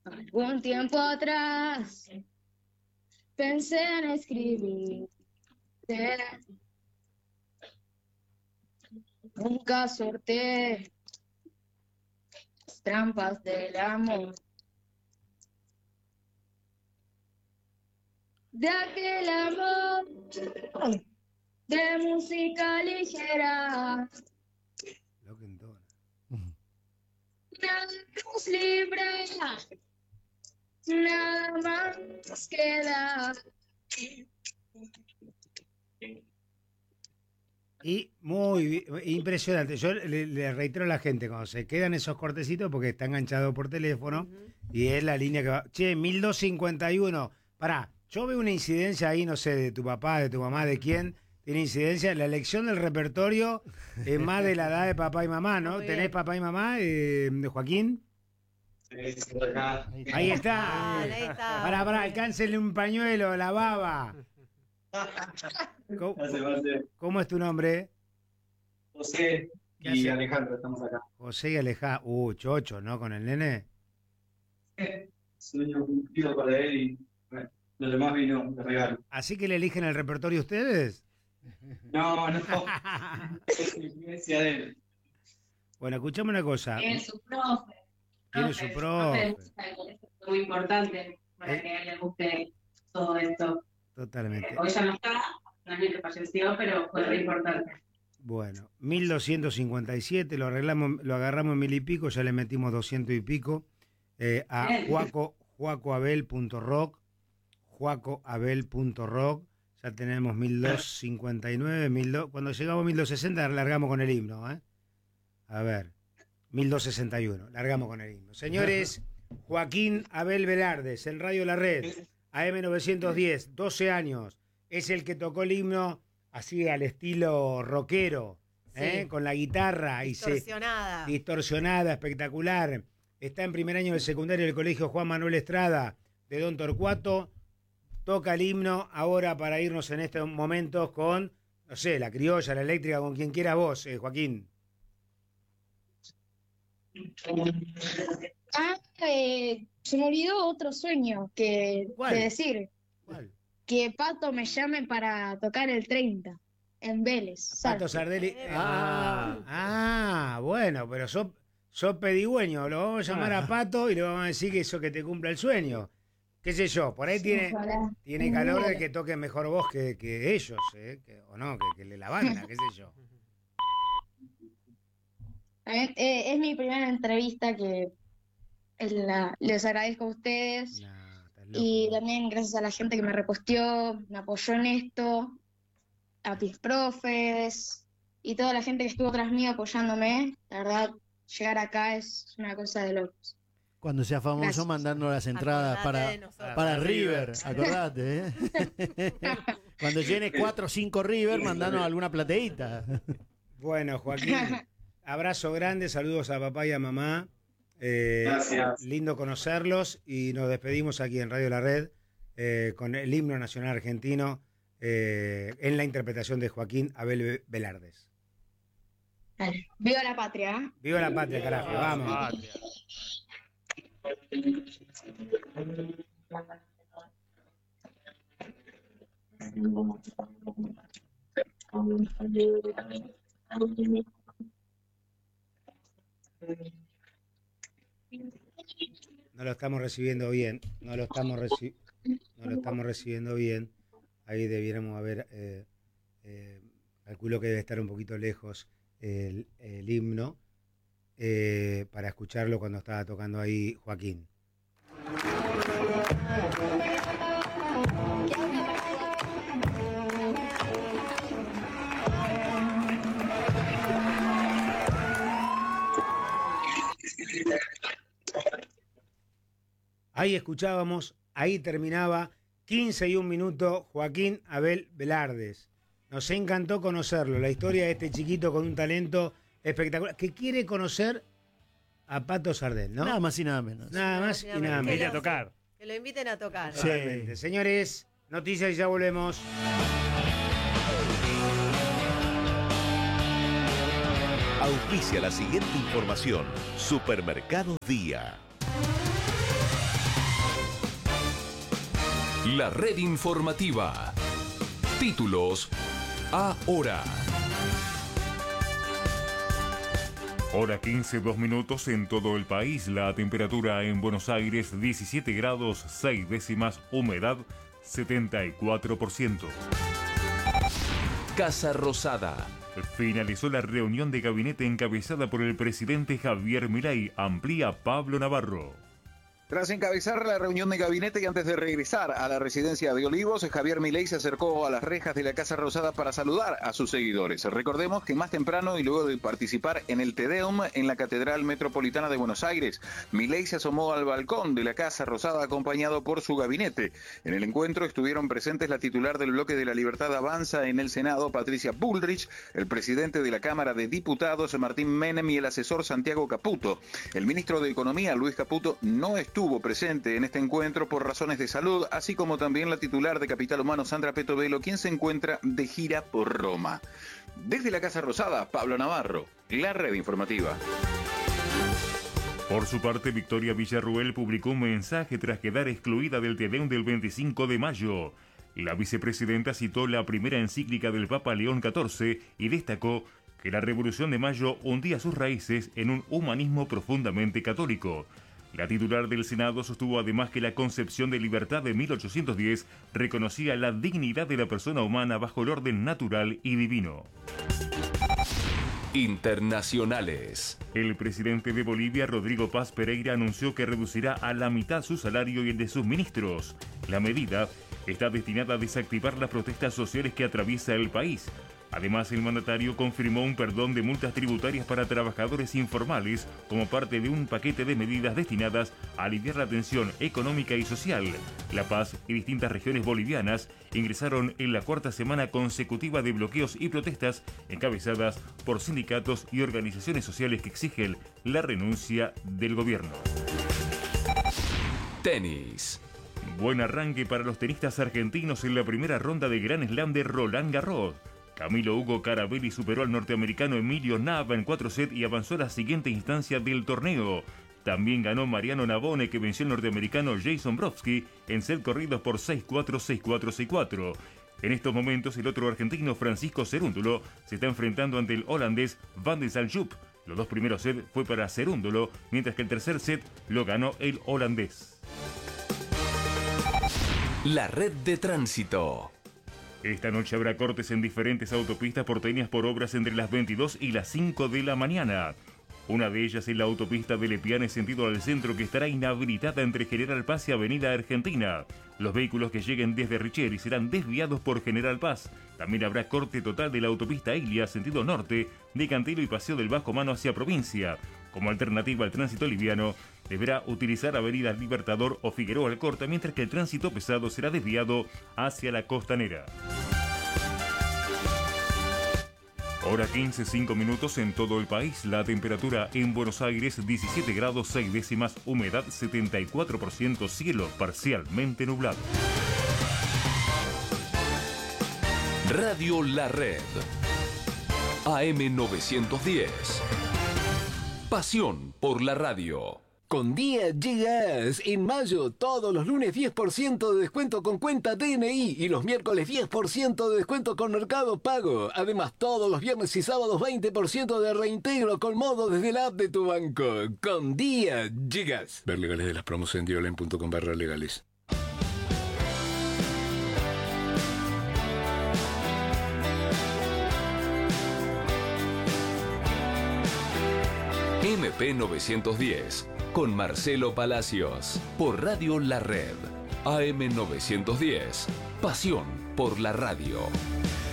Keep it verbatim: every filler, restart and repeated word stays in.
Algún tiempo atrás pensé en escribirte. Nunca sorteé las trampas del amor. De aquel amor de música ligera. Lo que entona. Nada nos libra, nada más queda. Y muy impresionante. Yo le, le reitero a la gente, cuando se quedan esos cortecitos, porque está enganchado por teléfono, uh-huh. y es la línea que va. Che, mil doscientos cincuenta y uno. Pará, yo veo una incidencia ahí, no sé, de tu papá, de tu mamá, de quién. Tiene incidencia. La elección del repertorio es más de la edad de papá y mamá, ¿no? Muy ¿Tenés bien. Papá y mamá, eh, de Joaquín? Sí, sí, acá. Ahí está. Ah, ahí está. Pará, pará, alcáncenle un pañuelo, la baba. ¿Cómo, ¿Cómo es tu nombre? José y Alejandro, estamos acá. José y Alejandro. Uh, chocho, ¿no? Con el nene. Sueño cumplido para él y bueno, lo demás vino de regalo. ¿Así que le eligen el repertorio ustedes? No, no. Es influencia de él. Bueno, escuchame una cosa. Tiene su profe. Tiene su profe. Es muy importante para que a él le guste todo esto. Totalmente. Eh, hoy ya no está, no es el que falleció, pero fue muy importante. Bueno, mil doscientos cincuenta y siete, lo arreglamos, lo agarramos en mil y pico, ya le metimos doscientos y pico, eh, a juaco, juacoabel punto rock, juacoabel punto rock, ya tenemos mil doscientos cincuenta y nueve, mil dos, cuando llegamos a mil doscientos sesenta largamos con el himno, ¿eh? A ver, mil doscientos sesenta y uno, largamos con el himno. Señores, Joaquín Abel Velardes, en Radio La Red, A M novecientos diez, doce años, es el que tocó el himno así al estilo rockero, ¿eh? Sí. Con la guitarra. Distorsionada. Y se, distorsionada, espectacular. Está en primer año de secundario del colegio Juan Manuel Estrada de Don Torcuato. Toca el himno ahora para irnos en estos momentos con, no sé, la criolla, la eléctrica, con quien quiera vos, eh, Joaquín. Ah, eh, se me olvidó otro sueño que ¿Cuál? de decir. ¿Cuál? Que Pato me llame para tocar el treinta en Vélez. Pato Sardelli. Ah, ah, bueno, pero sos, sos pedigüeño. Lo vamos a llamar ah. a Pato y le vamos a decir que eso que te cumpla el sueño. Qué sé yo, por ahí sí, tiene, tiene calor de que toque mejor voz que, que ellos, ¿eh? que, o no, que, que la banda, qué sé yo. Eh, es mi primera entrevista que la, les agradezco a ustedes. No. Y también gracias a la gente que me reposteó, me apoyó en esto, a mis profes y toda la gente que estuvo tras mí apoyándome. La verdad, llegar acá es una cosa de locos. Cuando sea famoso, gracias. Mandando las entradas para, para River, acordate, ¿eh? Cuando llenes cuatro o cinco River, mandanos alguna plateíta. Bueno, Joaquín, abrazo grande, saludos a papá y a mamá. Eh, Gracias. Lindo conocerlos y nos despedimos aquí en Radio La Red eh, con el himno nacional argentino eh, en la interpretación de Joaquín Abel Velardes. Viva la patria. Viva la patria, carajo, vamos. Patria. No lo estamos recibiendo bien, no lo estamos, reci- no lo estamos recibiendo bien. Ahí debiéramos haber, eh, eh, calculo que debe estar un poquito lejos el, el himno, eh, para escucharlo cuando estaba tocando ahí Joaquín. Ahí escuchábamos, ahí terminaba, quince y un minuto, Joaquín Abel Velardes. Nos encantó conocerlo, la historia de este chiquito con un talento espectacular, que quiere conocer a Pato Sardel, ¿no? Nada más y nada menos. Nada más y nada menos. Que a tocar. Que lo inviten a tocar. Sí. Señores, noticias y ya volvemos. Auspicia la siguiente información. Supermercado Día. La red informativa. Títulos ahora. Hora quince, dos minutos en todo el país. La temperatura en Buenos Aires diecisiete grados, seis décimas, humedad setenta y cuatro por ciento. Casa Rosada. Finalizó la reunión de gabinete encabezada por el presidente Javier Milei. Amplía Pablo Navarro. Tras encabezar la reunión de gabinete y antes de regresar a la residencia de Olivos, Javier Milei se acercó a las rejas de la Casa Rosada para saludar a sus seguidores. Recordemos que más temprano y luego de participar en el Te Deum en la Catedral Metropolitana de Buenos Aires, Milei se asomó al balcón de la Casa Rosada acompañado por su gabinete. En el encuentro estuvieron presentes la titular del Bloque de la Libertad Avanza en el Senado, Patricia Bullrich, el presidente de la Cámara de Diputados, Martín Menem, y el asesor Santiago Caputo. El ministro de Economía, Luis Caputo, no estuvo Estuvo presente en este encuentro por razones de salud, así como también la titular de Capital Humano, Sandra Petovelo, quien se encuentra de gira por Roma. Desde la Casa Rosada, Pablo Navarro, la red informativa. Por su parte, Victoria Villarruel publicó un mensaje tras quedar excluida del Te Deum del veinticinco de mayo. La vicepresidenta citó la primera encíclica del Papa León catorce y destacó que la Revolución de Mayo hundía sus raíces en un humanismo profundamente católico. La titular del Senado sostuvo además que la concepción de libertad de mil ochocientos diez reconocía la dignidad de la persona humana bajo el orden natural y divino. Internacionales. El presidente de Bolivia, Rodrigo Paz Pereira, anunció que reducirá a la mitad su salario y el de sus ministros. La medida está destinada a desactivar las protestas sociales que atraviesa el país. Además, el mandatario confirmó un perdón de multas tributarias para trabajadores informales como parte de un paquete de medidas destinadas a aliviar la tensión económica y social. La Paz y distintas regiones bolivianas ingresaron en la cuarta semana consecutiva de bloqueos y protestas encabezadas por sindicatos y organizaciones sociales que exigen la renuncia del gobierno. Tenis. Buen arranque para los tenistas argentinos en la primera ronda de Grand Slam de Roland Garros. Camilo Hugo Carabelli superó al norteamericano Emilio Nava en cuatro sets y avanzó a la siguiente instancia del torneo. También ganó Mariano Navone, que venció al norteamericano Jason Brodsky en set corridos por seis cuatro, seis cuatro, seis cuatro. En estos momentos, el otro argentino, Francisco Cerúndolo, se está enfrentando ante el holandés Van de Zandschulp. Los dos primeros sets fue para Cerúndolo, mientras que el tercer set lo ganó el holandés. La red de tránsito. Esta noche habrá cortes en diferentes autopistas porteñas por obras entre las veintidós y las cinco de la mañana. Una de ellas es la autopista de Lepiane sentido al centro, que estará inhabilitada entre General Paz y Avenida Argentina. Los vehículos que lleguen desde Richeri serán desviados por General Paz. También habrá corte total de la autopista Ilia sentido norte, de Cantilo y Paseo del Bajo Mano hacia provincia. Como alternativa al tránsito liviano, deberá utilizar Avenida Libertador o Figueroa Alcorta, mientras que el tránsito pesado será desviado hacia la costanera. Hora quince, cinco minutos en todo el país. La temperatura en Buenos Aires diecisiete grados, seis décimas, humedad setenta y cuatro por ciento, cielo parcialmente nublado. Radio La Red. A M novecientos diez. Pasión por la radio. Con Día Llegas. En mayo, todos los lunes diez por ciento de descuento con cuenta D N I y los miércoles diez por ciento de descuento con Mercado Pago. Además, todos los viernes y sábados veinte por ciento de reintegro con modo desde la app de tu banco. Con Día Llegas. Ver legales de las promos en diolen punto com barra legales. M P novecientos diez, con Marcelo Palacios, por Radio La Red. A M novecientos diez, pasión por la radio.